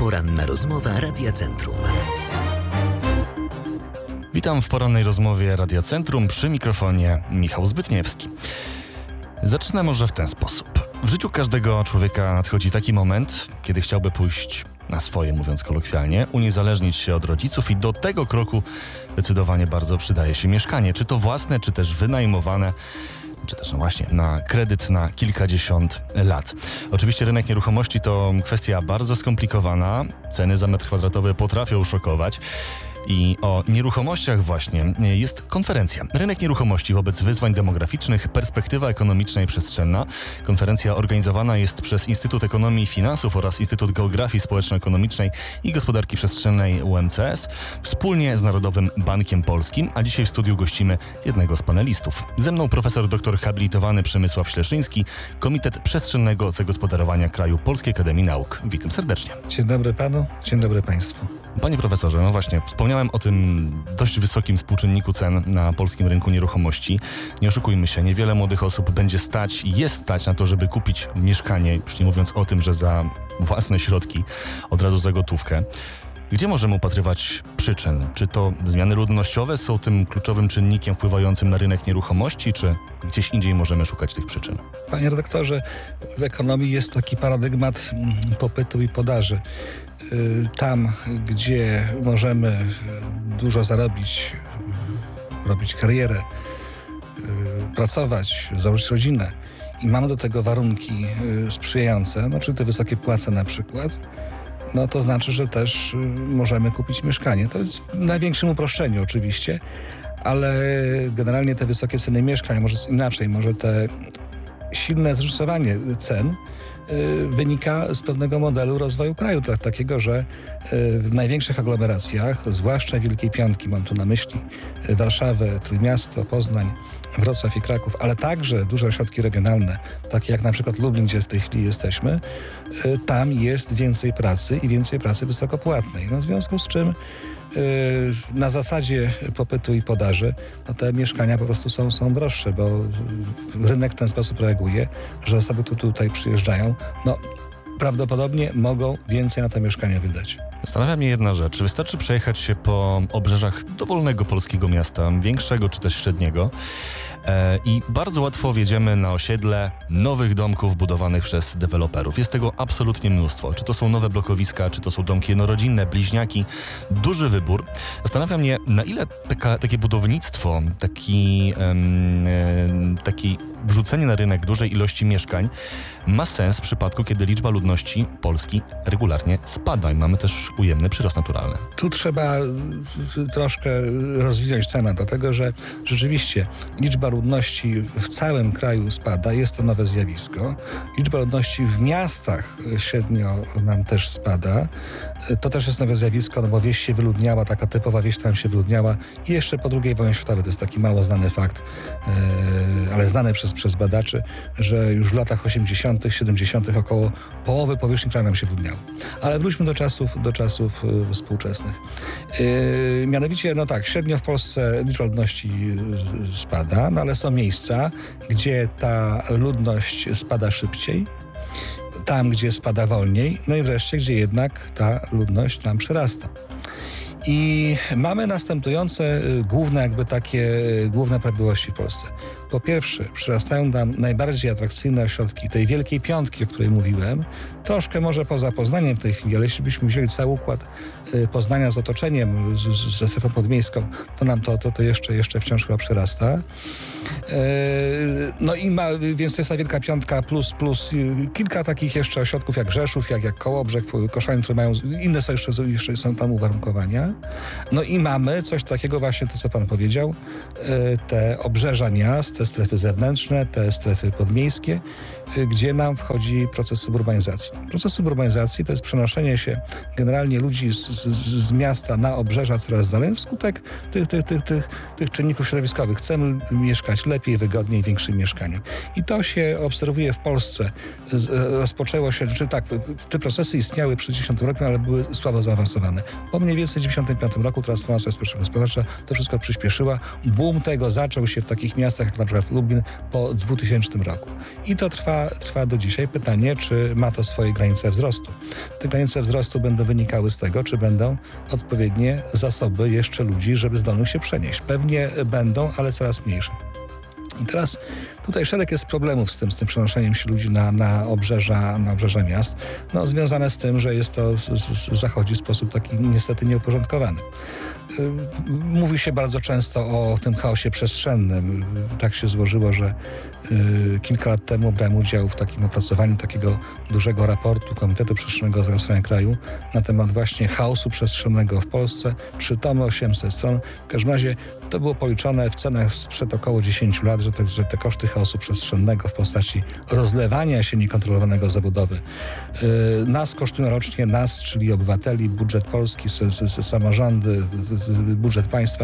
Poranna rozmowa Radia Centrum. Witam w porannej rozmowie Radia Centrum, przy mikrofonie Michał Zbytniewski. Zacznę może w ten sposób. W życiu każdego człowieka nadchodzi taki moment, kiedy chciałby pójść na swoje, mówiąc kolokwialnie, uniezależnić się od rodziców i do tego kroku zdecydowanie bardzo przydaje się mieszkanie, czy to własne, czy też wynajmowane, czy też właśnie na kredyt na kilkadziesiąt lat. Oczywiście rynek nieruchomości to kwestia bardzo skomplikowana, ceny za metr kwadratowy potrafią szokować. I o nieruchomościach właśnie jest konferencja. Rynek nieruchomości wobec wyzwań demograficznych, perspektywa ekonomiczna i przestrzenna. Konferencja organizowana jest przez Instytut Ekonomii i Finansów oraz Instytut Geografii Społeczno-Ekonomicznej i Gospodarki Przestrzennej UMCS wspólnie z Narodowym Bankiem Polskim, a dzisiaj w studiu gościmy jednego z panelistów. Ze mną profesor doktor habilitowany Przemysław Śleszyński, Komitet Przestrzennego Zagospodarowania Kraju Polskiej Akademii Nauk. Witam serdecznie. Dzień dobry panu, dzień dobry państwu. Panie profesorze, no właśnie, wspomniałem o tym dość wysokim współczynniku cen na polskim rynku nieruchomości. Nie oszukujmy się, niewiele młodych osób będzie stać i jest stać na to, żeby kupić mieszkanie, już nie mówiąc o tym, że za własne środki, od razu za gotówkę. Gdzie możemy upatrywać przyczyn? Czy to zmiany ludnościowe są tym kluczowym czynnikiem wpływającym na rynek nieruchomości, czy gdzieś indziej możemy szukać tych przyczyn? Panie redaktorze, w ekonomii jest taki paradygmat popytu i podaży. Tam, gdzie możemy dużo zarobić, robić karierę, pracować, założyć rodzinę i mamy do tego warunki sprzyjające, no czyli te wysokie płace na przykład, no to znaczy, że też możemy kupić mieszkanie. To jest w największym uproszczeniu oczywiście, ale generalnie te wysokie ceny mieszkań, może inaczej, może te silne zróżnicowanie cen wynika z pewnego modelu rozwoju kraju, takiego, że w największych aglomeracjach, zwłaszcza Wielkiej Piątki, mam tu na myśli Warszawę, Trójmiasto, Poznań, Wrocław i Kraków, ale także duże ośrodki regionalne, takie jak na przykład Lublin, gdzie w tej chwili jesteśmy, tam jest więcej pracy i więcej pracy wysokopłatnej. No, w związku z czym na zasadzie popytu i podaży no te mieszkania po prostu są droższe, bo rynek w ten sposób reaguje, że osoby tutaj przyjeżdżają, no prawdopodobnie mogą więcej na te mieszkania wydać. Zastanawia mnie jedna rzecz. Wystarczy przejechać się po obrzeżach dowolnego polskiego miasta, większego czy też średniego, i bardzo łatwo wjedziemy na osiedle nowych domków budowanych przez deweloperów. Jest tego absolutnie mnóstwo. Czy to są nowe blokowiska, czy to są domki jednorodzinne, duży wybór. Zastanawia mnie, na ile takie budownictwo, taki wrzucenie na rynek dużej ilości mieszkań ma sens w przypadku, kiedy liczba ludności Polski regularnie spada i mamy też ujemny przyrost naturalny. Tu trzeba troszkę rozwinąć temat, dlatego że rzeczywiście liczba ludności w całym kraju spada, jest to nowe zjawisko. Liczba ludności w miastach średnio nam też spada. To też jest nowe zjawisko, no bo wieś się wyludniała, taka typowa wieś tam się wyludniała i jeszcze po II wojnie światowej, to jest taki mało znany fakt, ale znany przez badaczy, że już w latach 80., 70. około połowy powierzchni kraju nam się wyludniało. Ale wróćmy do czasów współczesnych. Mianowicie, no tak, średnio w Polsce liczba ludności spada, no ale są miejsca, gdzie ta ludność spada szybciej, tam, gdzie spada wolniej, no i wreszcie, gdzie jednak ta ludność nam przyrasta. I mamy następujące główne prawidłowości w Polsce. Po pierwsze, przyrastają nam najbardziej atrakcyjne ośrodki tej Wielkiej Piątki, o której mówiłem, troszkę może poza Poznaniem w tej chwili, ale jeśli byśmy wzięli cały układ Poznania z otoczeniem, ze strefą podmiejską, to nam to jeszcze wciąż chyba przyrasta. No i więc to jest ta Wielka Piątka plus kilka takich jeszcze ośrodków jak Rzeszów, jak Kołobrzeg, Koszalin, które mają inne jeszcze są tam uwarunkowania. No i mamy coś takiego właśnie, to co pan powiedział, te obrzeża miast, te strefy zewnętrzne, te strefy podmiejskie, gdzie nam wchodzi proces suburbanizacji. Proces suburbanizacji to jest przenoszenie się generalnie ludzi z miasta na obrzeża coraz dalej wskutek tych czynników środowiskowych. Chcemy mieszkać lepiej, wygodniej, w większym mieszkaniu. I to się obserwuje w Polsce. Rozpoczęło się, te procesy istniały przed 10 rokiem, ale były słabo zaawansowane. Po mniej więcej 1995 roku transformacja społeczno-gospodarcza to wszystko przyspieszyła. Boom tego zaczął się w takich miastach jak na przykład Lublin po 2000 roku. I to trwa do dzisiaj. Pytanie, czy ma to swoje granice wzrostu. Te granice wzrostu będą wynikały z tego, czy będą odpowiednie zasoby jeszcze ludzi, żeby zdolnych się przenieść. Pewnie będą, ale coraz mniejsze. I teraz tutaj szereg jest problemów z tym przenoszeniem się ludzi na obrzeża miast, związane z tym, że jest to zachodzi w sposób taki niestety nieuporządkowany. Mówi się bardzo często o tym chaosie przestrzennym. Tak się złożyło, że kilka lat temu brałem udział w takim opracowaniu takiego dużego raportu Komitetu Przestrzennego Zagospodarowania Kraju na temat właśnie chaosu przestrzennego w Polsce. 3 tomy, 800 stron. W każdym razie to było policzone w cenach sprzed około 10 lat, że te koszty chaosu przestrzennego w postaci rozlewania się niekontrolowanego zabudowy nas kosztują rocznie, czyli obywateli, budżet polski, samorządy, budżet państwa,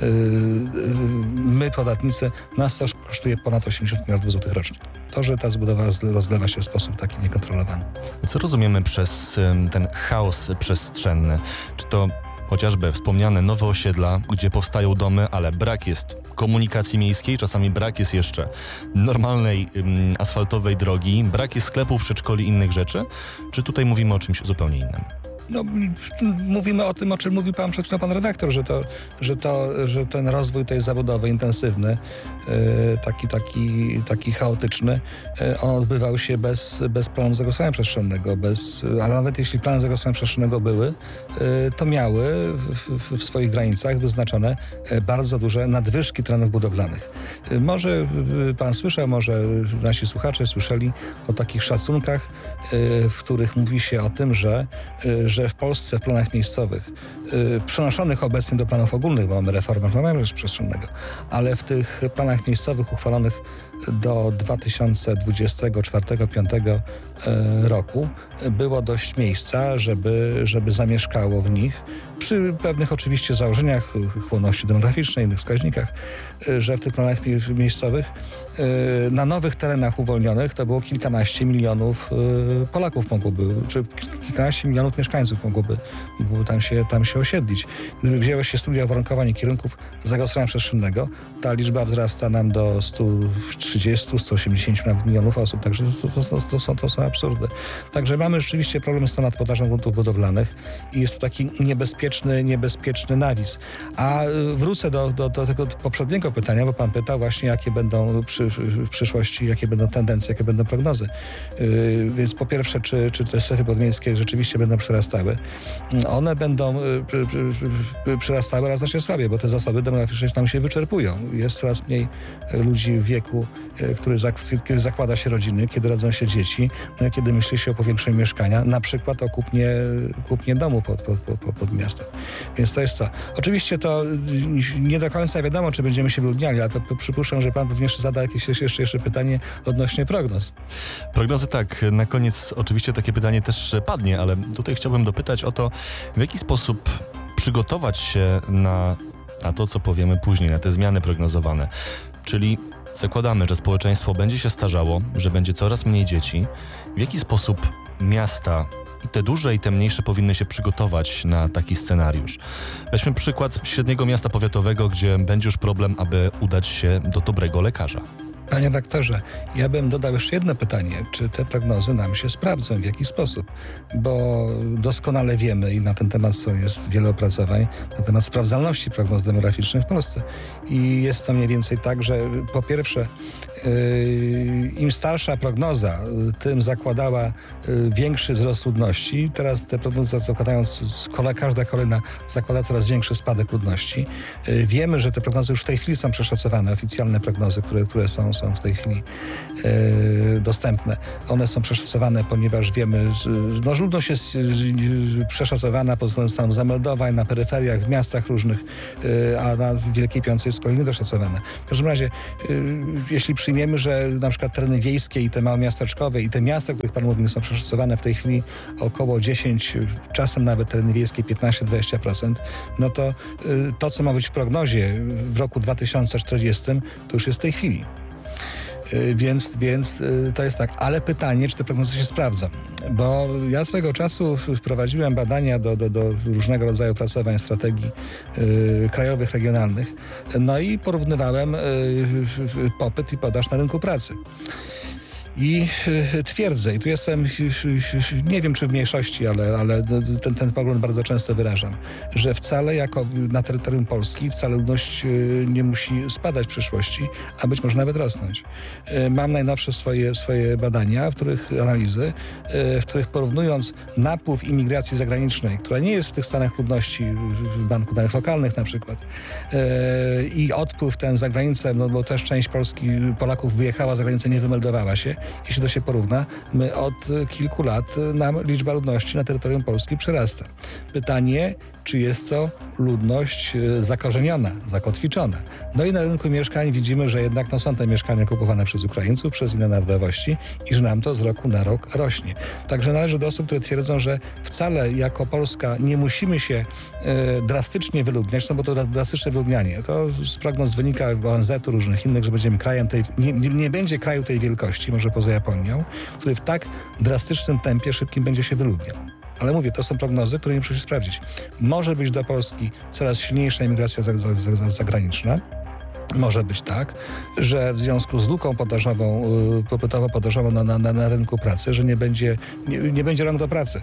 my podatnicy, nas to kosztuje ponad 80 miliardów złotych rocznie. To, że ta zabudowa rozlewa się w sposób taki niekontrolowany. Co rozumiemy przez ten chaos przestrzenny? Czy to chociażby wspomniane nowe osiedla, gdzie powstają domy, ale brak jest komunikacji miejskiej, czasami brak jest jeszcze normalnej asfaltowej drogi, brak jest sklepów, przedszkoli i innych rzeczy? Czy tutaj mówimy o czymś zupełnie innym? Mówimy o tym, o czym mówił przed chwilą pan redaktor, że ten rozwój tej zabudowy intensywny, taki chaotyczny, on odbywał się bez planu zagospodarowania przestrzennego, ale nawet jeśli plany zagospodarowania przestrzennego były, to miały w swoich granicach wyznaczone bardzo duże nadwyżki terenów budowlanych. Może pan słyszał, może nasi słuchacze słyszeli o takich szacunkach, w których mówi się o tym, że w Polsce w planach miejscowych, przenoszonych obecnie do planów ogólnych, bo mamy reformę planu przestrzennego, ale w tych planach miejscowych uchwalonych do 2024-2025 roku było dość miejsca, żeby zamieszkało w nich, przy pewnych oczywiście założeniach chłonności demograficznej, innych wskaźnikach, że w tych planach miejscowych na nowych terenach uwolnionych to było kilkanaście milionów Polaków mogłoby, czy kilkanaście milionów mieszkańców mogłoby tam się osiedlić. Gdyby wzięło się studia uwarunkowań kierunków zagospodarowania przestrzennego, ta liczba wzrasta nam do 130-180 nawet milionów osób, także to są absurdy. Także mamy rzeczywiście problem z tą nadpodażą gruntów budowlanych i jest to taki niebezpieczny nawis. A wrócę do tego poprzedniego pytania, bo pan pytał właśnie, jakie będą w przyszłości, jakie będą tendencje, jakie będą prognozy. Więc po pierwsze, czy te strefy podmiejskie rzeczywiście będą przyrastały. One będą przyrastały raz znacznie słabiej, bo te zasoby demograficzne nam się wyczerpują. Jest coraz mniej ludzi w wieku, kiedy zakłada się rodziny, kiedy rodzą się dzieci, kiedy myśli się o powiększeniu mieszkania, na przykład o kupnie domu pod miastem. Więc to jest to. Oczywiście to nie do końca wiadomo, czy będziemy się wyludniali, ale to przypuszczam, że pan pewnie jeszcze zada jakieś jeszcze pytanie odnośnie prognoz. Prognozy tak. Na koniec oczywiście takie pytanie też padnie, ale tutaj chciałbym dopytać o to, w jaki sposób przygotować się na to, co powiemy później, na te zmiany prognozowane. Czyli zakładamy, że społeczeństwo będzie się starzało, że będzie coraz mniej dzieci. W jaki sposób miasta, i te duże, i te mniejsze, powinny się przygotować na taki scenariusz? Weźmy przykład średniego miasta powiatowego, gdzie będzie już problem, aby udać się do dobrego lekarza. Panie redaktorze, ja bym dodał jeszcze jedno pytanie. Czy te prognozy nam się sprawdzą? W jaki sposób? Bo doskonale wiemy i na ten temat jest wiele opracowań na temat sprawdzalności prognoz demograficznych w Polsce. I jest to mniej więcej tak, że po pierwsze im starsza prognoza, tym zakładała większy wzrost ludności. Teraz te prognozy zakładają, każda kolejna zakłada coraz większy spadek ludności. Wiemy, że te prognozy już w tej chwili są przeszacowane, oficjalne prognozy, które są w tej chwili dostępne. One są przeszacowane, ponieważ wiemy, że ludność jest przeszacowana pod względem stanu zameldowań na peryferiach, w miastach różnych, a na Wielkiej Piątce jest z kolei niedoszacowane. W każdym razie, jeśli przyjmiemy, że na przykład tereny wiejskie i te małomiasteczkowe i te miasta, o których pan mówi, są przeszacowane w tej chwili około 10, czasem nawet tereny wiejskie 15-20%, no to, co ma być w prognozie w roku 2040, to już jest w tej chwili. Więc to jest tak. Ale pytanie, czy te prognozy się sprawdzą. Bo ja swego czasu wprowadziłem badania do różnego rodzaju opracowań strategii krajowych, regionalnych. No i porównywałem popyt i podaż na rynku pracy. I twierdzę, i tu jestem, nie wiem czy w mniejszości, ale ten pogląd bardzo często wyrażam, że wcale na terytorium Polski wcale ludność nie musi spadać w przyszłości, a być może nawet rosnąć. Mam najnowsze swoje badania, analizy, w których porównując napływ imigracji zagranicznej, która nie jest w tych stanach ludności, w Banku Danych Lokalnych na przykład, i odpływ ten za granicę, no bo też część Polaków wyjechała za granicę, nie wymeldowała się. Jeśli to się porówna, my od kilku lat nam liczba ludności na terytorium Polski przyrasta. Pytanie, czy jest to ludność zakorzeniona, zakotwiczona. No i na rynku mieszkań widzimy, że jednak są te mieszkania kupowane przez Ukraińców, przez inne narodowości i że nam to z roku na rok rośnie. Także należy do osób, które twierdzą, że wcale jako Polska nie musimy się drastycznie wyludniać, no bo to drastyczne wyludnianie. To z prognoz wynika ONZ-u, różnych innych, że będziemy krajem nie będzie kraju tej wielkości, może poza Japonią, który w tak drastycznym tempie szybkim będzie się wyludniał. Ale mówię, to są prognozy, które nie muszę się sprawdzić. Może być do Polski coraz silniejsza emigracja zagraniczna. Może być tak, że w związku z luką podażową, popytowo-podażową na rynku pracy, że nie będzie rąk do pracy.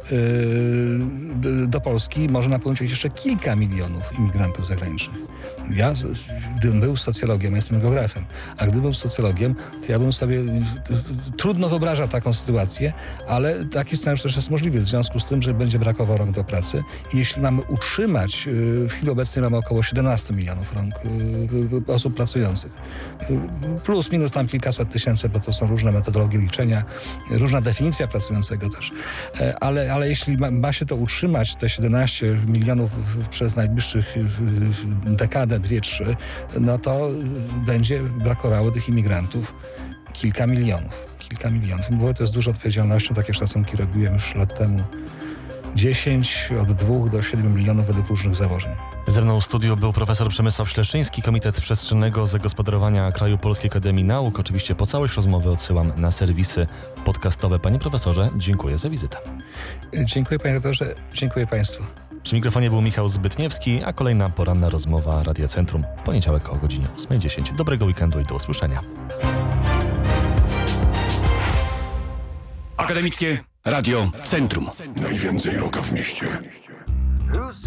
Do Polski może napłynąć jeszcze kilka milionów imigrantów zagranicznych. Ja, gdybym był socjologiem, jestem geografem, a gdybym był socjologiem, to ja bym sobie trudno wyobrażał taką sytuację, ale taki scenariusz też jest możliwy w związku z tym, że będzie brakowało rąk do pracy. I jeśli mamy utrzymać, w chwili obecnej mamy około 17 milionów rąk osób pracujących. Plus, minus tam kilkaset tysięcy, bo to są różne metodologie liczenia, różna definicja pracującego też. Ale jeśli ma się to utrzymać, te 17 milionów przez najbliższych dekadę, 2-3, no to będzie brakowało tych imigrantów kilka milionów. Mówię, to jest dużo odpowiedzialnością, takie szacunki robiłem już lat temu. 10, od 2 do 7 milionów według różnych założeń. Ze mną w studiu był profesor Przemysław Śleszczyński, Komitet Przestrzennego Zagospodarowania Kraju Polskiej Akademii Nauk. Oczywiście po całość rozmowy odsyłam na serwisy podcastowe. Panie profesorze, dziękuję za wizytę. Dziękuję panie redaktorze, dziękuję państwu. Przy mikrofonie był Michał Zbytniewski, a kolejna poranna rozmowa Radia Centrum w poniedziałek o godzinie 8:10. Dobrego weekendu i do usłyszenia. Akademickie Radio Centrum. Najwięcej rocka w mieście.